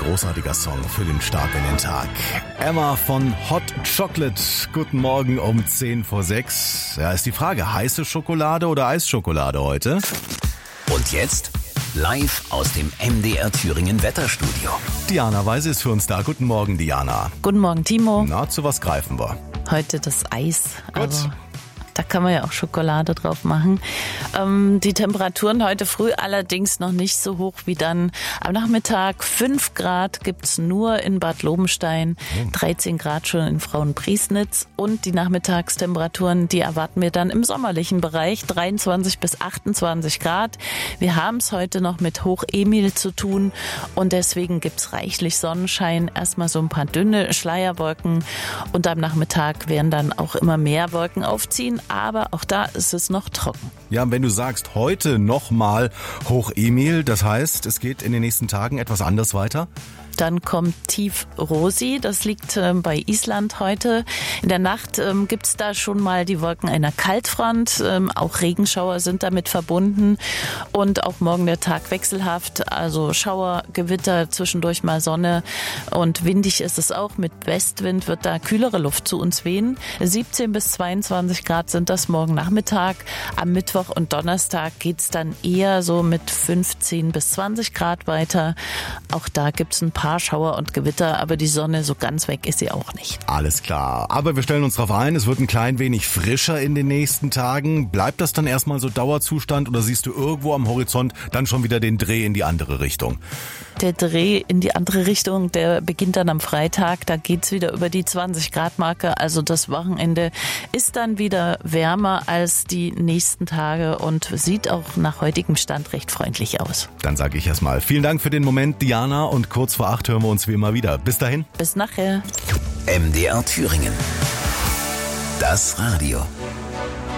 großartiger Song für den Start in den Tag. Emma von Hot Chocolate. Guten Morgen um 5:10. Ja, ist die Frage, heiße Schokolade oder Eisschokolade heute? Und jetzt live aus dem MDR Thüringen Wetterstudio. Diana Weise ist für uns da. Guten Morgen, Diana. Guten Morgen, Timo. Na, zu was greifen wir? Heute das Eis. Gut. Also, da kann man ja auch Schokolade drauf machen. Die Temperaturen heute früh allerdings noch nicht so hoch wie dann am Nachmittag. 5 Grad gibt's nur in Bad Lobenstein, 13 Grad schon in Frauenpriesnitz. Und die Nachmittagstemperaturen, die erwarten wir dann im sommerlichen Bereich, 23 bis 28 Grad. Wir haben es heute noch mit Hoch-Emil zu tun und deswegen gibt's reichlich Sonnenschein. Erstmal so ein paar dünne Schleierwolken und am Nachmittag werden dann auch immer mehr Wolken aufziehen. Aber auch da ist es noch trocken. Ja, wenn du sagst, heute nochmal Hoch-Emil, das heißt, es geht in den nächsten Tagen etwas anders weiter? Dann kommt Tief Rosi, das liegt bei Island heute. In der Nacht gibt's da schon mal die Wolken einer Kaltfront, auch Regenschauer sind damit verbunden und auch morgen der Tag wechselhaft, also Schauer, Gewitter, zwischendurch mal Sonne und windig ist es auch. Mit Westwind wird da kühlere Luft zu uns wehen. 17 bis 22 Grad sind das morgen Nachmittag. Am Mittwoch und Donnerstag geht's dann eher so mit 15 bis 20 Grad weiter. Auch da gibt's ein paar Schauer und Gewitter, aber die Sonne so ganz weg ist sie auch nicht. Alles klar. Aber wir stellen uns darauf ein, es wird ein klein wenig frischer in den nächsten Tagen. Bleibt das dann erstmal so Dauerzustand oder siehst du irgendwo am Horizont dann schon wieder den Dreh in die andere Richtung? Der Dreh in die andere Richtung, der beginnt dann am Freitag. Da geht's wieder über die 20-Grad-Marke. Also das Wochenende ist dann wieder wärmer als die nächsten Tage und sieht auch nach heutigem Stand recht freundlich aus. Dann sage ich erstmal vielen Dank für den Moment, Diana. Und kurz vor 8 hören wir uns wie immer wieder. Bis dahin. Bis nachher. MDR Thüringen. Das Radio.